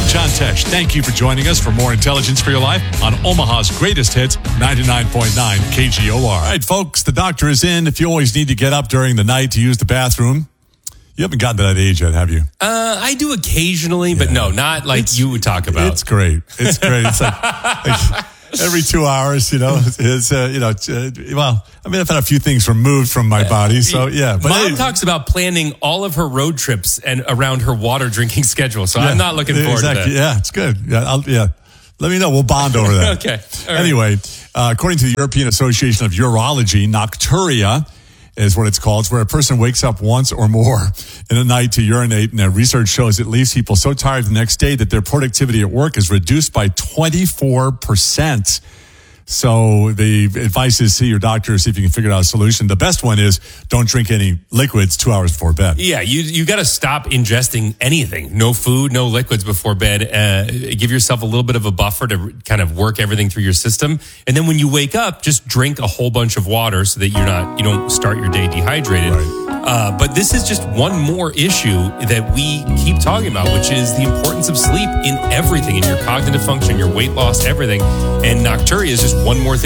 John Tesh. Thank you for joining us for more intelligence for your life on Omaha's greatest hits, 99.9 KGOR. All right, folks, the doctor is in. If you always need to get up during the night to use the bathroom, you haven't gotten to that age yet, have you? I do occasionally, but no, not like you would talk about. It's great. It's great. It's like every 2 hours, well, I mean, I've had a few things removed from my body, so yeah. But Mom talks about planning all of her road trips and around her water drinking schedule, so I'm not looking forward to that. Yeah, it's good. Yeah, let me know. We'll bond over that. Okay. All right. Anyway, according to the European Association of Urology, nocturia is what it's called. It's where a person wakes up once or more in a night to urinate, and research shows it leaves people so tired the next day that their productivity at work is reduced by 24%. So the advice is see your doctor, see if you can figure out a solution. The best one is don't drink any liquids 2 hours before bed. Yeah, you got to stop ingesting anything. No food, no liquids before bed. Give yourself a little bit of a buffer to kind of work everything through your system. And then when you wake up, just drink a whole bunch of water so that you don't start your day dehydrated. Right. But this is just one more issue that we keep talking about, which is the importance of sleep in everything, in your cognitive function, your weight loss, everything. And nocturia is just one more thing